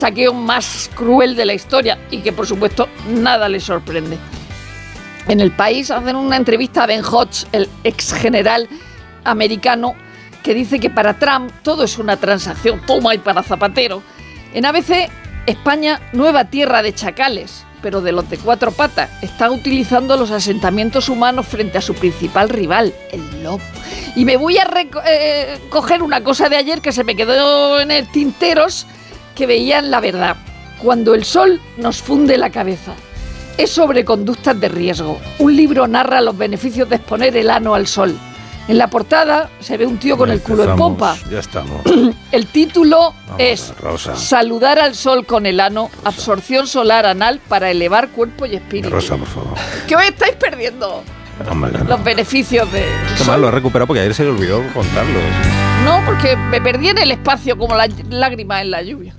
saqueo más cruel de la historia y que, por supuesto, nada le sorprende. En El País hacen una entrevista a Ben Hodge, el ex general americano, que dice que para Trump todo es una transacción, toma, y para Zapatero. En ABC, España, nueva tierra de chacales, pero de los de cuatro patas, está utilizando los asentamientos humanos frente a su principal rival, el lobo. Y me voy a coger una cosa de ayer que se me quedó en el tinteros, que veía en La Verdad. Cuando el sol nos funde la cabeza. Es sobre conductas de riesgo. Un libro narra los beneficios de exponer el ano al sol. En la portada se ve un tío con el culo en pompa. Ya estamos. El título es Rosa. Saludar al sol con el ano, Rosa. Absorción solar anal para elevar cuerpo y espíritu. Rosa, por favor. ¿Qué os estáis perdiendo? Hombre, no. Los beneficios de... Qué mal, lo he recuperado porque ayer se le olvidó contarlos. No, porque me perdí en el espacio como las lágrimas en la lluvia.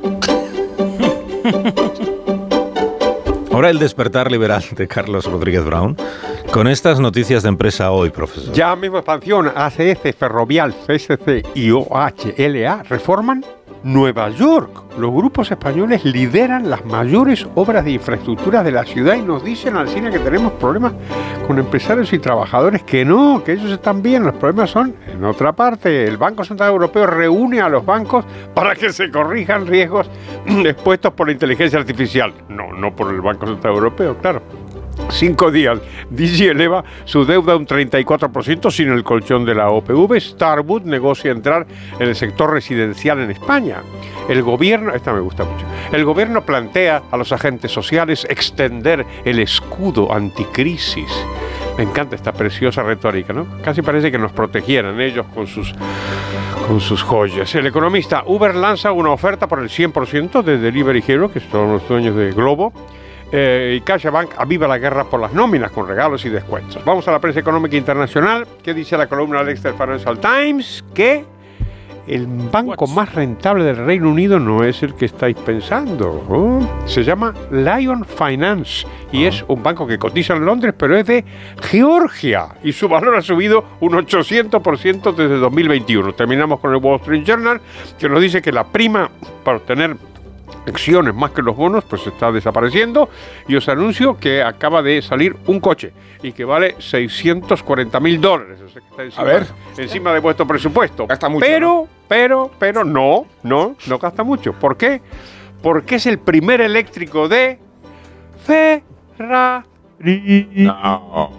Ahora el despertar liberal de Carlos Rodríguez Brown. Con estas noticias de empresa hoy, profesor. Ya mismo expansión, ACS, Ferrovial, CSC y OHLA reforman Nueva York. Los grupos españoles lideran las mayores obras de infraestructura de la ciudad y nos dicen al cine que tenemos problemas con empresarios y trabajadores, que no, que ellos están bien, los problemas son en otra parte. El Banco Central Europeo reúne a los bancos para que se corrijan riesgos expuestos por la inteligencia artificial. No por el Banco Central Europeo, claro. 5 días. Digi eleva su deuda un 34% sin el colchón de la OPV. Starwood negocia entrar en el sector residencial en España. El gobierno, esta me gusta mucho, el gobierno plantea a los agentes sociales extender el escudo anticrisis. Me encanta esta preciosa retórica, ¿no? Casi parece que nos protegieran ellos con sus joyas. El economista, Uber lanza una oferta por el 100% de Delivery Hero, que son los dueños de Globo. Y CaixaBank aviva la guerra por las nóminas con regalos y descuentos. Vamos a la prensa económica internacional. ¿Qué dice la columna Alex del Financial Times? Que el banco más rentable del Reino Unido no es el que estáis pensando. Se llama Lion Finance y es un banco que cotiza en Londres, pero es de Georgia y su valor ha subido un 800% desde 2021. Terminamos con el Wall Street Journal, que nos dice que la prima para obtener acciones más que los bonos pues está desapareciendo, y os anuncio que acaba de salir un coche y que vale $640,000. O sea, que está encima de vuestro presupuesto. Gasta mucho, pero no gasta mucho. ¿Por qué? Porque es el primer eléctrico de Ferrari. No.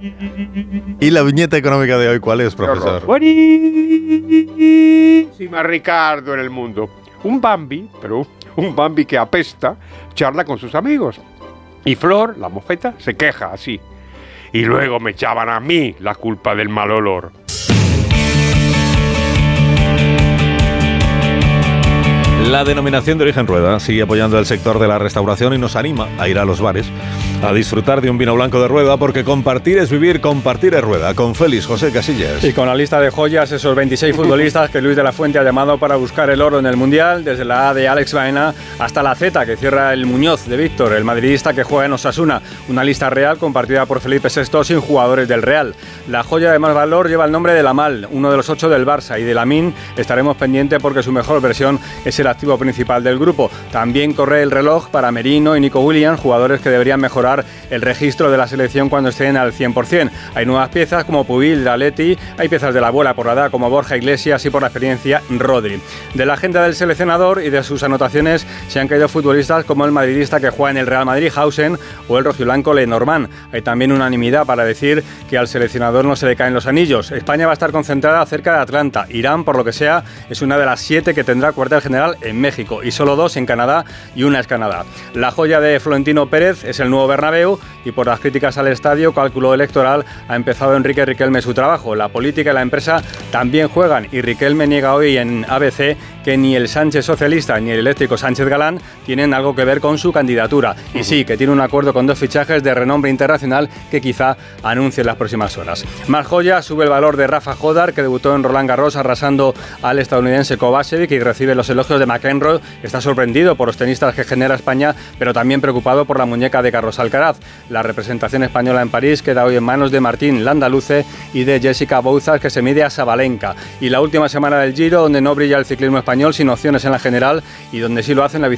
¿Y la viñeta económica de hoy cuál es, profesor? Buenísima, Ricardo, en el mundo. Un Bambi que apesta, charla con sus amigos. Y Flor, la mofeta, se queja así. Y luego me echaban a mí la culpa del mal olor. La denominación de origen Rueda sigue apoyando el sector de la restauración y nos anima a ir a los bares a disfrutar de un vino blanco de Rueda, porque compartir es vivir, compartir es Rueda. Con Félix José Casillas. Y con la lista de joyas, esos 26 futbolistas que Luis de la Fuente ha llamado para buscar el oro en el Mundial, desde la A de Alex Baena hasta la Z que cierra el Muñoz de Víctor, el madridista que juega en Osasuna. Una lista real compartida por Felipe VI sin jugadores del Real. La joya de más valor lleva el nombre de Lamal, uno de los 8 del Barça, y de Lamine estaremos pendientes porque su mejor versión es el activo principal del grupo. También corre el reloj para Merino y Nico Williams, jugadores que deberían mejorar el registro de la selección cuando estén al 100%. Hay nuevas piezas como Pubil, Daletti, hay piezas de la abuela por la edad como Borja Iglesias y por la experiencia Rodri. De la agenda del seleccionador y de sus anotaciones se han caído futbolistas como el madridista que juega en el Real Madrid, Hausen, o el rojiblanco Lenormand. Hay también unanimidad para decir que al seleccionador no se le caen los anillos. España va a estar concentrada cerca de Atlanta. Irán, por lo que sea, es una de las 7 que tendrá cuartel general en México, y solo 2 en Canadá, y una es Canadá. La joya de Florentino Pérez es el nuevo Bernabéu, y por las críticas al estadio, cálculo electoral, ha empezado Enrique Riquelme su trabajo. La política y la empresa también juegan, y Riquelme niega hoy en ABC que ni el Sánchez socialista ni el eléctrico Sánchez Galán tienen algo que ver con su candidatura. Y sí, que tiene un acuerdo con 2 fichajes de renombre internacional que quizá anuncie en las próximas horas. Más joya, sube el valor de Rafa Jodar, que debutó en Roland Garros arrasando al estadounidense Kovacevic y recibe los elogios de McEnroe. Está sorprendido por los tenistas que genera España, pero también preocupado por la muñeca de Carlos Alcaraz. La representación española en París queda hoy en manos de Martín Landaluce y de Jessica Bouzas, que se mide a Sabalenka. Y la última semana del Giro, donde no brilla el ciclismo español sin opciones en la general, y donde sí lo hacen la